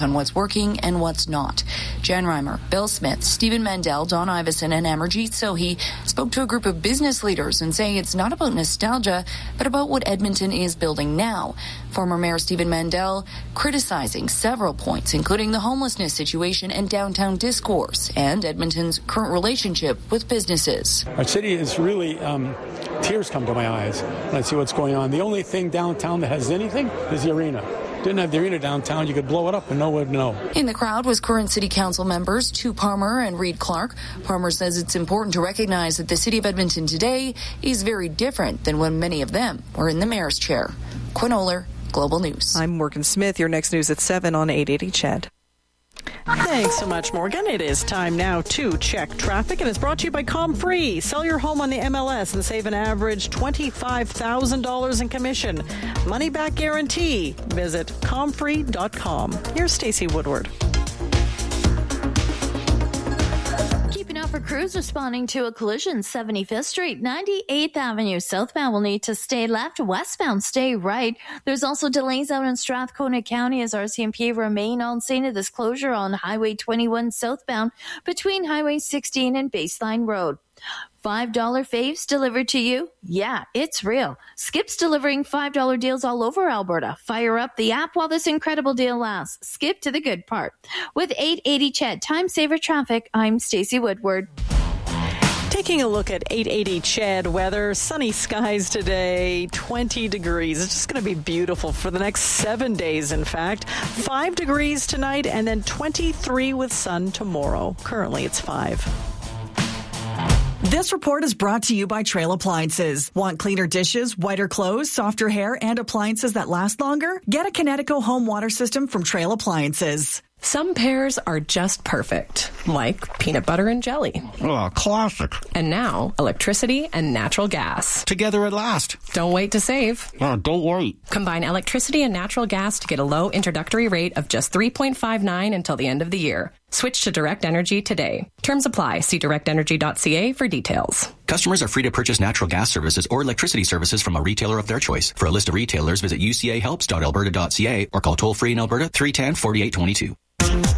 thoughts on what's working and what's not. Jen Reimer, Bill Smith, Stephen Mandel, Don Iveson, and Amarjeet Sohi spoke to a group of business leaders and saying it's not about nostalgia, but about what Edmonton is building now. Former Mayor Stephen Mandel criticizing several points, including the homelessness situation and downtown discourse, and Edmonton's current relationship with businesses. Our city is really, tears come to my eyes when I see what's going on. The only thing downtown that has anything is the arena. Didn't have the arena downtown, you could blow it up and no one would know. In the crowd was current City Council members Stu Palmer and Reed Clark. Palmer says it's important to recognize that the City of Edmonton today is very different than when many of them were in the mayor's chair. Quinn Oler, Global News. I'm Morgan Smith. Your next news at 7 on 880 CHED. Thanks so much, Morgan. It is time now to check traffic, and it's brought to you by ComFree. Sell your home on the MLS and save an average $25,000 in commission. Money back guarantee. Visit comfree.com. Here's Stacey Woodward. Keeping up for crews responding to a collision. 75th Street, 98th Avenue southbound will need to stay left. Westbound, stay right. There's also delays out in Strathcona County as RCMP remain on scene of this closure on Highway 21 southbound between Highway 16 and Baseline Road. $5 faves delivered to you? Yeah, it's real. Skip's delivering $5 deals all over Alberta. Fire up the app while this incredible deal lasts. Skip to the good part. With 880 CHED Time Saver Traffic, I'm Stacey Woodward. Taking a look at 880 CHED weather, sunny skies today, 20 degrees. It's just going to be beautiful for the next 7 days, in fact. 5 degrees tonight and then 23 with sun tomorrow. Currently, it's 5. This report is brought to you by Trail Appliances. Want cleaner dishes, whiter clothes, softer hair, and appliances that last longer? Get a Kinetico home water system from Trail Appliances. Some pairs are just perfect, like peanut butter and jelly. Oh, classic. And now, electricity and natural gas. Together at last. Don't wait to save. Oh, don't wait. Combine electricity and natural gas to get a low introductory rate of just $3.59 until the end of the year. Switch to Direct Energy today. Terms apply. See directenergy.ca for details. Customers are free to purchase natural gas services or electricity services from a retailer of their choice. For a list of retailers, visit ucahelps.alberta.ca or call toll-free in Alberta 310-4822.